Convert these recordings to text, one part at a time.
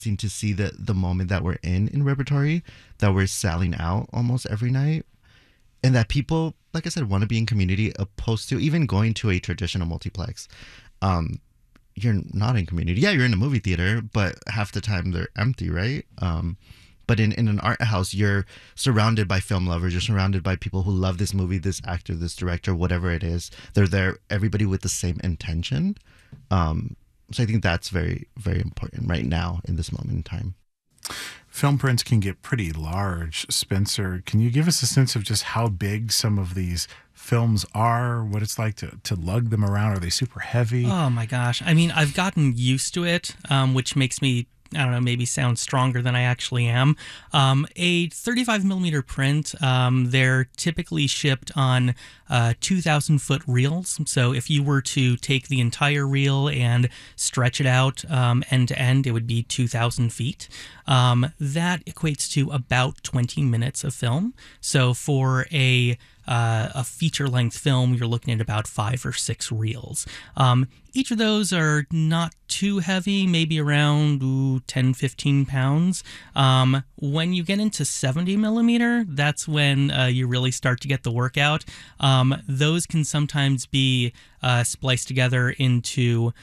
seem to see the moment that we're in repertory, that we're selling out almost every night, and that people, like I said, want to be in community opposed to even going to a traditional multiplex. Um, you're not in community. Yeah, you're in a movie theater, but half the time they're empty, right? But in an art house, you're surrounded by film lovers. You're surrounded by people who love this movie, this actor, this director, whatever it is. They're there, everybody with the same intention. So I think that's very, very important right now in this moment in time. Film prints can get pretty large. Spencer, can you give us a sense of just how big some of these films are, what it's like to lug them around? Are they super heavy? Oh my gosh. I mean, I've gotten used to it, which makes me, I don't know, maybe sound stronger than I actually am. A 35 millimeter print, they're typically shipped on 2,000 foot reels. So if you were to take the entire reel and stretch it out end to end, it would be 2,000 feet. That equates to about 20 minutes of film. So for a feature-length film, you're looking at about 5 or 6 reels. Each of those are not too heavy, maybe around 10, 15 pounds. When you get into 70 millimeter, that's when you really start to get the workout. Those can sometimes be spliced together into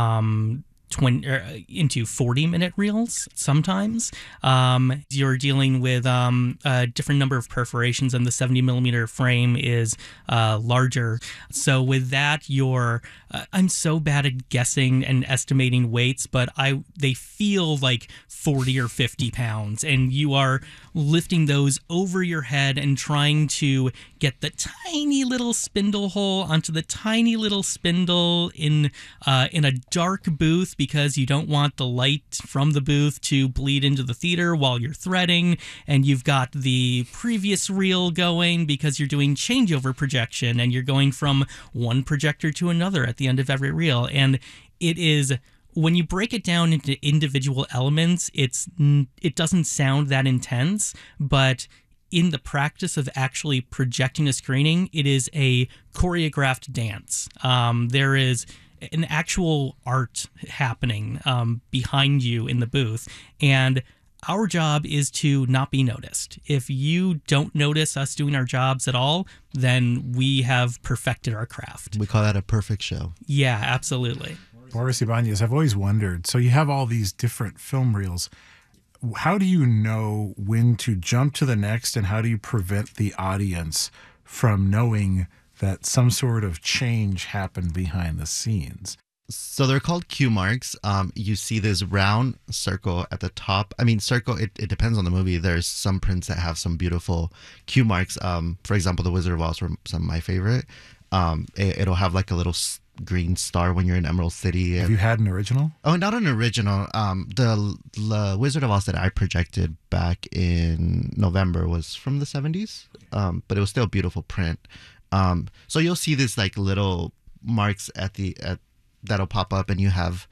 40-minute reels sometimes. You're dealing with a different number of perforations, and the 70 millimeter frame is larger. So with that, I'm so bad at guessing and estimating weights, but they feel like 40 or 50 pounds, and you are lifting those over your head and trying to get the tiny little spindle hole onto the tiny little spindle in a dark booth, because you don't want the light from the booth to bleed into the theater while you're threading, and you've got the previous reel going because you're doing changeover projection, and you're going from one projector to another at the end of every reel. And it is, when you break it down into individual elements, it doesn't sound that intense, but in the practice of actually projecting a screening, it is a choreographed dance. There is an actual art happening behind you in the booth, and our job is to not be noticed. If you don't notice us doing our jobs at all, then we have perfected our craft. We call that a perfect show. Yeah, absolutely. Boris Ibanez, I've always wondered, so you have all these different film reels. How do you know when to jump to the next, and how do you prevent the audience from knowing that some sort of change happened behind the scenes? So they're called cue marks. You see this round circle at the top. I mean, circle, it depends on the movie. There's some prints that have some beautiful cue marks. For example, The Wizard of Oz were some of my favorite. It'll have like a little green star when you're in Emerald City. Have you had an original? Oh, not an original. The Wizard of Oz that I projected back in November was from the 70s, but it was still a beautiful print. So you'll see this like little marks at that'll pop up, and you have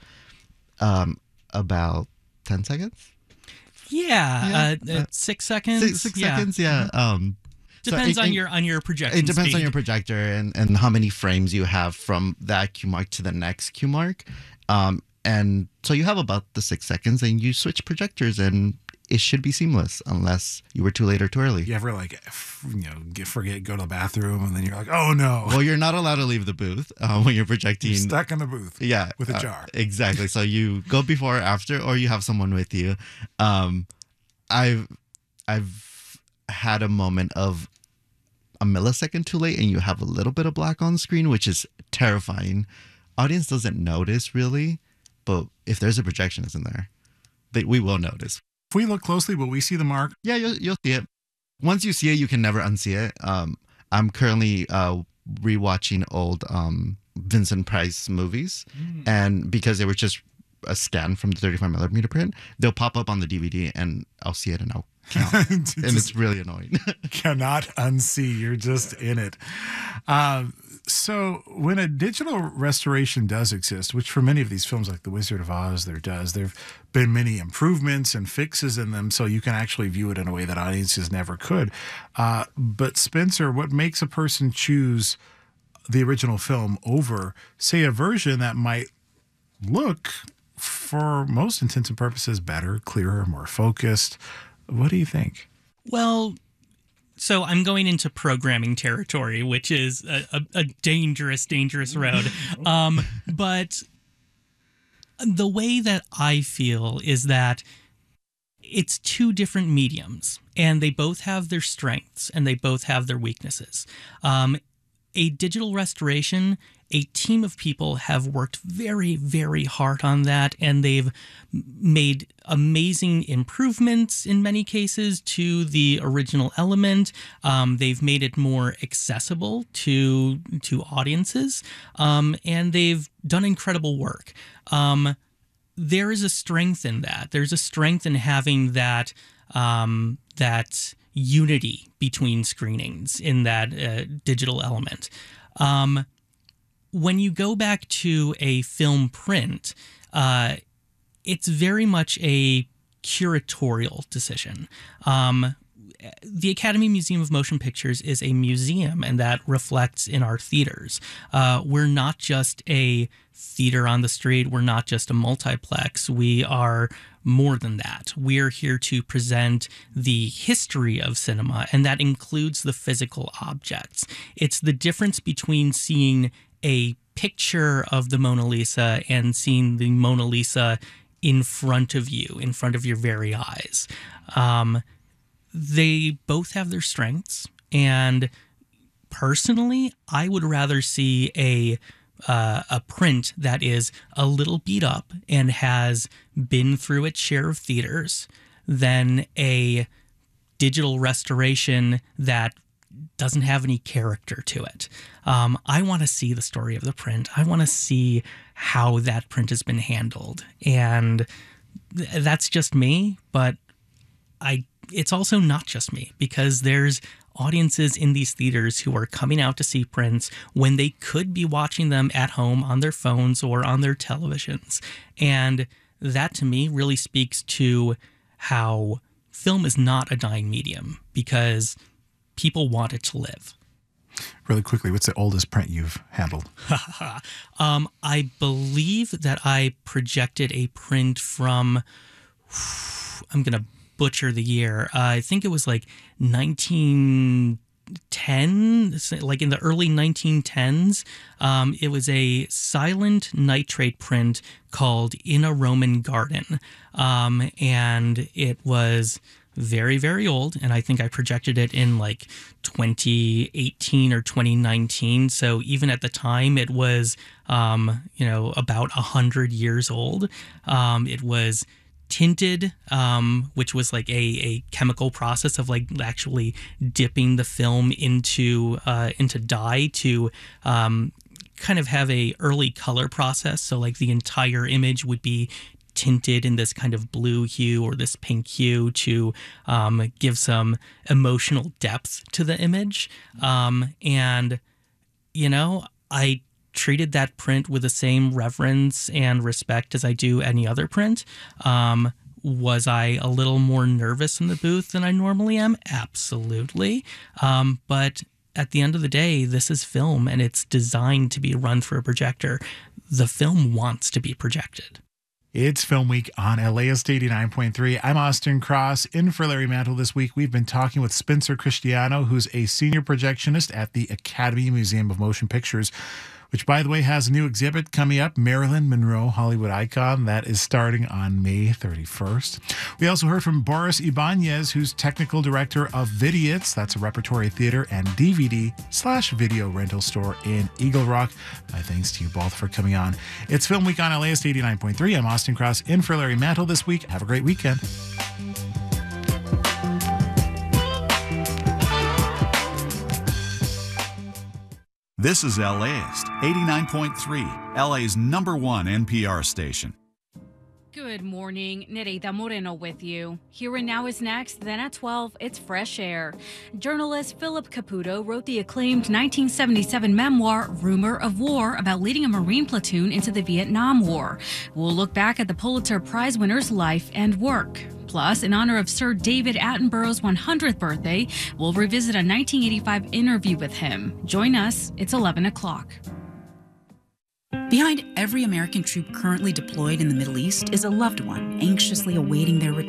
about 10 seconds. Yeah, 6 seconds. Six seconds, yeah. Depends on your projection. It depends speed. on your projector and how many frames you have from that cue mark to the next cue mark. And so you have about the 6 seconds, and you switch projectors, and it should be seamless unless you were too late or too early. You ever forget, go to the bathroom, and then you're like, oh no. Well, you're not allowed to leave the booth when you're projecting. You're stuck in the booth. Yeah, with a jar. Exactly. So you go before or after, or you have someone with you. I've had a moment of a millisecond too late, and you have a little bit of black on screen, which is terrifying. Audience doesn't notice really, but if there's a projectionist in there, we will notice. If we look closely, will we see the mark? Yeah, you'll see it. Once you see it, you can never unsee it. I'm currently rewatching old Vincent Price movies, and because they were just a scan from the 35 millimeter print, they'll pop up on the DVD, and I'll see it, and I'll count. And it's really annoying. Cannot unsee. You're just in it. So when a digital restoration does exist, which for many of these films like The Wizard of Oz, there have been many improvements and fixes in them, so you can actually view it in a way that audiences never could. But Spencer, what makes a person choose the original film over, say, a version that might look for most intents and purposes, better, clearer, more focused. What do you think? Well, so I'm going into programming territory, which is a dangerous, dangerous road. But the way that I feel is that it's two different mediums, and they both have their strengths and they both have their weaknesses. A digital restoration, a team of people have worked very, very hard on that, and they've made amazing improvements in many cases to the original element. They've made it more accessible to audiences, and they've done incredible work. There is a strength in that. There's a strength in having that that unity between screenings in that digital element. When you go back to a film print, it's very much a curatorial decision. The Academy Museum of Motion Pictures is a museum, and that reflects in our theaters. We're not just a theater on the street. We're not just a multiplex. We are more than that. We're here to present the history of cinema, and that includes the physical objects. It's the difference between seeing a picture of the Mona Lisa and seeing the Mona Lisa in front of you, in front of your very eyes. They both have their strengths, and personally, I would rather see a print that is a little beat up and has been through its share of theaters than a digital restoration that doesn't have any character to it. I want to see the story of the print. I want to see how that print has been handled. And that's just me, but it's also not just me, because there's audiences in these theaters who are coming out to see prints when they could be watching them at home on their phones or on their televisions. And that to me really speaks to how film is not a dying medium, because people want it to live. Really quickly, what's the oldest print you've handled? I believe that I projected a print from, I'm going to butcher the year. I think it was like 1910, like in the early 1910s. It was a silent nitrate print called In a Roman Garden. And it was very, very old. And I think I projected it in like 2018 or 2019. So even at the time, it was, about 100 years old. It was tinted, which was like a chemical process of like actually dipping the film into dye to kind of have a early color process. So like the entire image would be tinted in this kind of blue hue or this pink hue to give some emotional depth to the image. And I treated that print with the same reverence and respect as I do any other print. Was I a little more nervous in the booth than I normally am? Absolutely. But at the end of the day, this is film, and it's designed to be run through a projector. The film wants to be projected. It's Film Week on LAist 89.3. I'm Austin Cross. In for Larry Mantle this week, we've been talking with Spencer Cristiano, who's a senior projectionist at the Academy Museum of Motion Pictures, which, by the way, has a new exhibit coming up, Marilyn Monroe, Hollywood Icon. That is starting on May 31st. We also heard from Boris Ibanez, who's technical director of Vidiotz. That's a repertory theater and DVD/video rental store in Eagle Rock. My thanks to you both for coming on. It's Film Week on LAist 89.3. I'm Austin Cross, in for Larry Mantle this week. Have a great weekend. This is LAist 89.3, LA's #1 NPR station. Good morning. Nereida Moreno with you. Here and Now is next. Then at 12, it's Fresh Air. Journalist Philip Caputo wrote the acclaimed 1977 memoir, Rumor of War, about leading a Marine platoon into the Vietnam War. We'll look back at the Pulitzer Prize winner's life and work. Plus, in honor of Sir David Attenborough's 100th birthday, we'll revisit a 1985 interview with him. Join us. It's 11 o'clock. Behind every American troop currently deployed in the Middle East is a loved one anxiously awaiting their return.